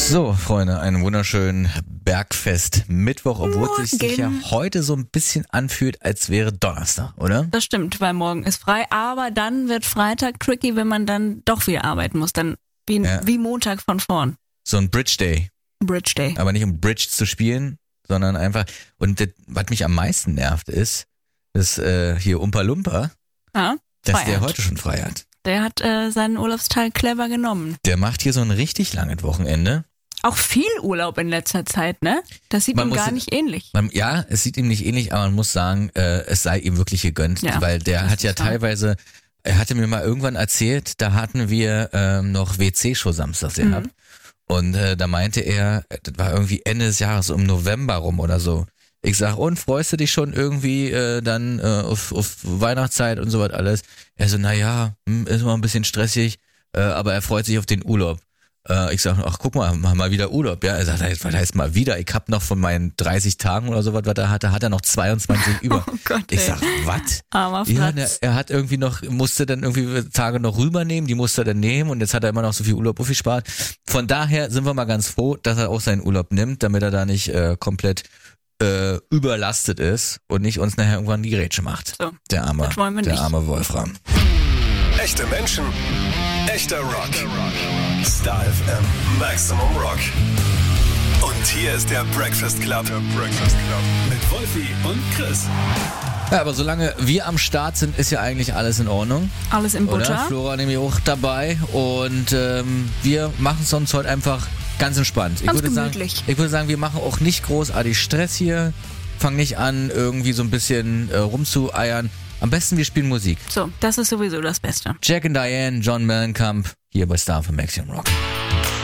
So, Freunde, einen wunderschönen Bergfest-Mittwoch, obwohl es sich ja heute so ein bisschen anfühlt, als wäre Donnerstag, oder? Das stimmt, weil morgen ist frei, aber dann wird Freitag tricky, wenn man dann doch wieder arbeiten muss, dann wie Montag von vorn. So ein Bridge Day. Bridge Day. Aber nicht um Bridge zu spielen, sondern einfach, und das, was mich am meisten nervt ist hier Umpa Lumpa, dass der heute schon frei hat. Der hat seinen Urlaubsteil clever genommen. Der macht hier so ein richtig langes Wochenende. Auch viel Urlaub in letzter Zeit, ne? Das sieht ihm gar nicht ähnlich. Es sieht ihm nicht ähnlich, aber man muss sagen, es sei ihm wirklich gegönnt, weil der hat ja teilweise, er hatte mir mal irgendwann erzählt, da hatten wir noch WC-Show samstags gehabt. Und da meinte er, das war irgendwie Ende des Jahres, im November rum oder so. Ich sag, und freust du dich schon irgendwie dann auf Weihnachtszeit und sowas alles? Er so, naja, ist mal ein bisschen stressig, aber er freut sich auf den Urlaub. Ich sag, ach guck mal wieder Urlaub. Ja, er sagt, was heißt mal wieder? Ich hab noch von meinen 30 Tagen oder sowas, was er hatte, hat er noch 22 über. Oh Gott, ich sag, was? Armer Ja, Fratz. er hat irgendwie musste dann irgendwie Tage noch rübernehmen, die musste er dann nehmen und jetzt hat er immer noch so viel Urlaub aufgespart. Von daher sind wir mal ganz froh, dass er auch seinen Urlaub nimmt, damit er da nicht komplett überlastet ist und nicht uns nachher irgendwann die Grätsche macht. So, der arme Wolfram. Echte Menschen, echter Rock. Star FM, Maximum Rock. Und hier ist der Breakfast Club. Mit Wolfi und Chris. Ja, aber solange wir am Start sind, ist ja eigentlich alles in Ordnung. Alles in Butter. Oder? Flora nämlich auch dabei und wir machen es uns heute einfach ganz entspannt. Ganz gemütlich. Ich würde sagen, wir machen auch nicht großartig Stress hier. Fangen nicht an, irgendwie so ein bisschen rumzueiern. Am besten wir spielen Musik. So, das ist sowieso das Beste. Jack and Diane, John Mellencamp, hier bei Star für Maximum Rock.